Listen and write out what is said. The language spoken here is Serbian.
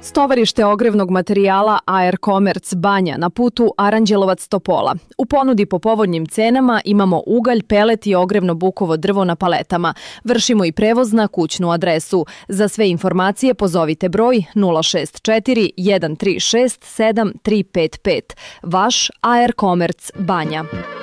Stovarište ogrevnog materijala AR Commerce Banja na putu Aranđelovac-Topola. U ponudi po povoljnim cenama imamo ugalj, pelet i ogrevno bukovo drvo na paletama. Vršimo i prevoz na kućnu adresu. Za sve informacije pozovite broj 064 136 7355. Vaš AR Commerce Banja.